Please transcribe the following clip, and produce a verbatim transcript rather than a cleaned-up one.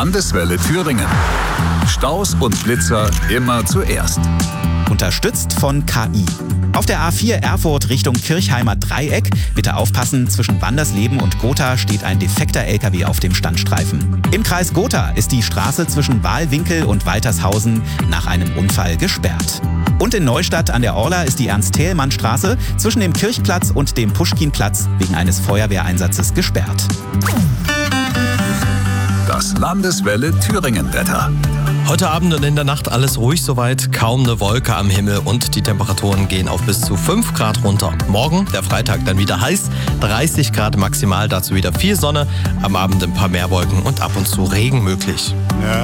Landeswelle Thüringen. Staus und Blitzer immer zuerst. Unterstützt von K I. Auf der A vier Erfurt Richtung Kirchheimer Dreieck, bitte aufpassen, zwischen Wandersleben und Gotha steht ein defekter L K W auf dem Standstreifen. Im Kreis Gotha ist die Straße zwischen Wahlwinkel und Waltershausen nach einem Unfall gesperrt. Und in Neustadt an der Orla ist die Ernst-Thälmann-Straße zwischen dem Kirchplatz und dem Puschkinplatz wegen eines Feuerwehreinsatzes gesperrt. Das Landeswelle Thüringen-Wetter. Heute Abend und in der Nacht alles ruhig soweit, kaum eine Wolke am Himmel und die Temperaturen gehen auf bis zu fünf Grad runter. Morgen, der Freitag, dann wieder heiß, dreißig Grad maximal, dazu wieder viel Sonne, am Abend ein paar mehr Wolken und ab und zu Regen möglich.